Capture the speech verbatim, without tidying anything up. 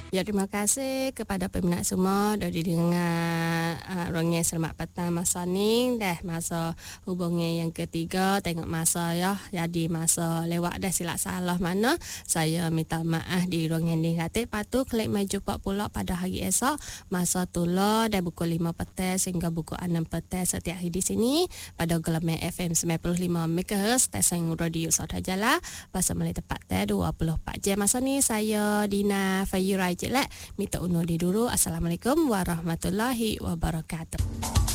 Ya, terima kasih kepada peminat semua dah didengar uh, Rongeng Selamat Petang masa ni. Dah masa hubungi yang ketiga, tengok masa ya. Jadi masa lewat dah, silap salah mana. Saya minta maaf di Rongeng Negatif. Patu klik mai jumpa pula pada hari esok. Masa tula dari pukul lima petang sehingga pukul enam petang setiap hari di sini. Pada gelombang F M sembilan puluh lima megahertz stesen radio Saudara. Pasal mulai tepat dah dua puluh empat jam. Masa ni saya Dina Fayura jelek minta undur di dulu. Assalamualaikum warahmatullahi wabarakatuh.